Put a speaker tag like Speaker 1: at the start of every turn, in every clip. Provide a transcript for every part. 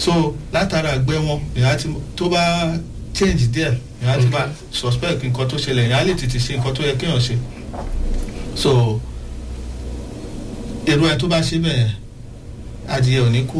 Speaker 1: so látara àgbẹ̀ wọn èèyàn ti tó bá change díẹ̀ èèyàn ti máa suspect nǹkan tó ṣẹlẹ̀ èèyàn á lè tètè ṣe nǹkan tó yẹ kéèyàn ṣe so èrò ẹ tó bá ṣe bẹ́ẹ̀ adìyẹ ò ní kú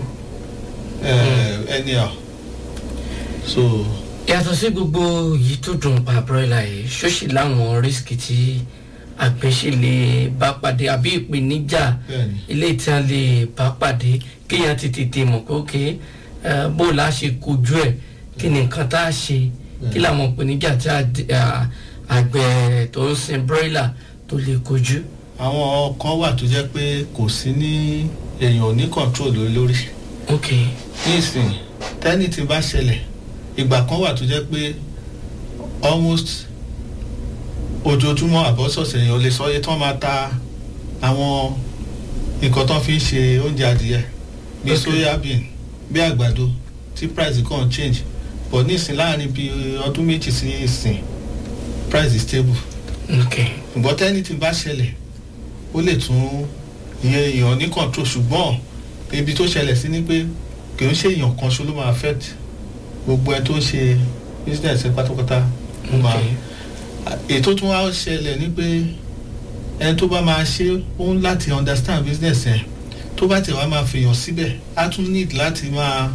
Speaker 1: ẹni ọ̀ so.
Speaker 2: yàtọ̀ sí gbogbo yìí tó dùn pa broiler yìí ṣóṣì láwọn risk tí àgbẹ̀ ṣe lè bá pàdé àbí ìpèníjà ilé tí a lè bá pàdé kéèyàn ti tètè mọ̀ pé ókè bó la ṣe kojú ẹ̀ kí ni nǹkan tá a ṣe kí làwọn ìpèníjà tí àgbẹ̀ tó ń sin broiler tó lè kojú.
Speaker 1: àwọn kan wà tó jẹ́ pé kò sí ní èèyàn ò ní control lórí.
Speaker 2: ok.
Speaker 1: nísìnyí tẹ́ni tí bá ṣẹlẹ̀ ìgbà kan wà tó jẹ́ pé almost ojoojúmọ́ àbọ̀sọ̀sẹ̀ èèyàn lè sọ iye tán máa ta àwọn nǹkan tán fi ń ṣe oúnjẹ adìyẹ bí soya bean bí àgbàdo tí price kan change but nísìnyí láàrin bí ọdún méjì sí ìsìn price is stable. ṣùgbọ́n tẹ́ni tí bá ṣẹlẹ̀ ó lè tún ìyẹn èèyàn ní control ṣùgbọ́n ibi tó ṣẹlẹ̀ sí ni pé kì í ṣe èèyàn kan ṣo ló máa affect gbogbo ẹ tó ń ṣe business pátápátá ló máa ètò tún wá ṣẹlẹ̀ ní pé ẹni tó bá máa ṣe ó ń láti understand business ẹ̀ tó bá tẹ̀ wá máa fèèyàn síbẹ̀ á tún need láti máa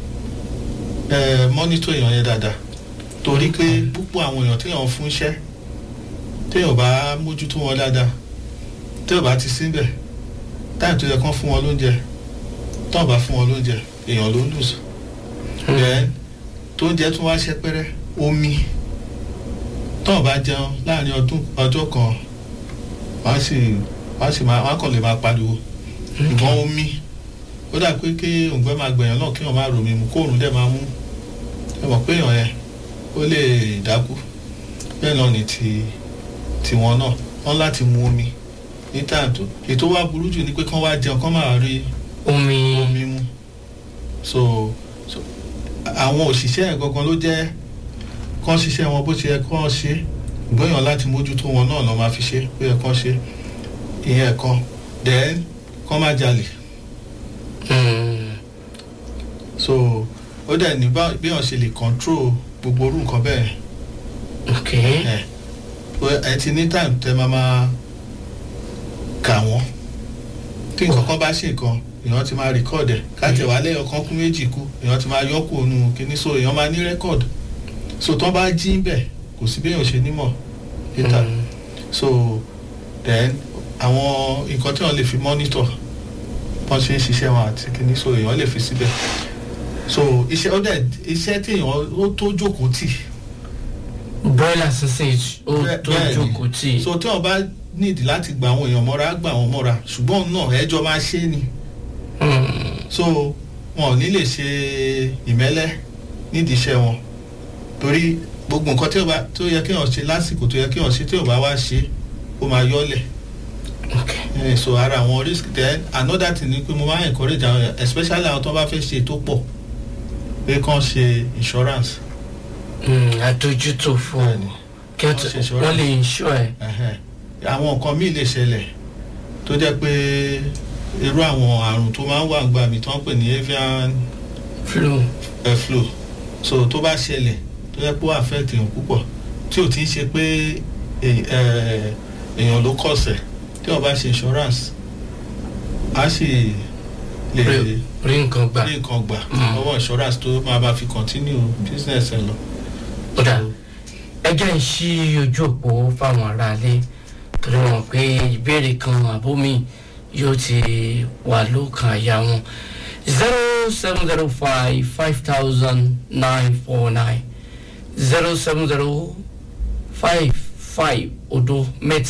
Speaker 1: monitor èèyàn yẹn dáadáa torí pé púpọ̀ àwọn èèyàn téèyàn fún iṣẹ́ téèyàn bá mójútó wọn dáadáa téèyàn bá ti síbẹ̀ táyà tó yẹ kán fún wọn lóúnjẹ táwọn bá fún wọn lóúnjẹ èèyàn ló ń lùsù then tó ń jẹ́ tún wá ṣẹ́pẹ́rẹ́ omi táwọn bá jẹun láàrin ọjọ́ kan wọ́n kàn lè máa pariwo ìbọn omi ó dà pé kí òǹgbẹ́ máa gbẹ̀yàn náà kí wọ́n máa ròmí mu kóòrùn dẹ̀ máa mú ẹ mọ̀ pé èèyàn yẹn ó lè dákú bẹ́ẹ̀ náà ni tiwọn náà wọ́n láti mu omi ní tààtò ètò wa burú jù ni pé kán wá jẹun kán máa rí omi mu so àwọn òṣìṣẹ́ ẹ̀ gangan ló jẹ́ kán ṣiṣẹ́ wọn bó ṣe yẹ kán ṣe gbóyàn láti mójútó wọn náà lọ́ máa fi ṣe bó yẹ kán ṣe ìyẹn kan then kán má jalè so ó dẹ̀ ní bí wọ́n ṣe lè control gbogbo orú nǹkan bẹ́ẹ̀ ẹ ti ní time tẹ máa kà wọ́n tí nǹkan kan bá ṣe nǹkan èèyàn ti máa record ẹ̀ káàtì wà lẹ́yìn ọ̀kan kú méjì kú èèyàn ti máa yọ́kù ònú kíní so èèyàn máa ní record so tán bá jí ń bẹ̀ kò sí bí èèyàn ṣe nímọ̀ later so then àwọn nǹkan tí wọ́n lè fi monitor wọ́n ṣe ń ṣiṣẹ́ wọn àti kíní so èèyàn lè fi síbẹ̀ so iṣẹ́ tí èèyàn ó tó jókòó tì.
Speaker 2: broiler sausage ó tó jókòó tì.
Speaker 1: so tí wọ́n bá nídìí láti gba àwọn èèyàn mọ́ra gbà wọ́n mọ́ra ṣùgbọ́n náà ẹjọ́ máa ṣe é ni so wọn ò ní lè ṣe ìmẹ́lẹ́ nídìí iṣẹ́ wọn torí gbogbo nǹkan tó yẹ kí wọ́n ṣe lásìkò tó yẹ kí wọ́n ṣe tí ò bá wá ṣe ó máa yọ́lẹ̀ so ara àwọn risk then another thing ni pé mo máa encourage àwọn especially àwọn tó bá fẹ́ ṣe tó pọ̀ pé kàn ṣe insurance.
Speaker 2: àdójútó fún wọ́n lè insure ẹ̀.
Speaker 1: àwọn nǹkan míì lè ṣẹlẹ̀ tó jẹ́ pé irú àwọn àrùn tó máa ń wà gbà mí tó ń pè ní avian flu so tó bá ṣẹlẹ̀ tó jẹ́ pé ó affect èèyàn púpọ̀ tí ò ti ń ṣe pé èèyàn ló kọ̀ọ̀sẹ̀ tí wọ́n bá ṣe insurance á sì lè
Speaker 2: rí nǹkan gbà
Speaker 1: lọ́wọ́ insurance tó máa bá fi continue business ẹ̀ lọ.
Speaker 2: ẹ jẹ́ ń ṣí ojú òpó fáwọn aráalé torí wọn pé ìbéèrè kan àbómi yóò ti wà lókàn àyà wọn 0705 5949 0705 5 odo mẹ́ta.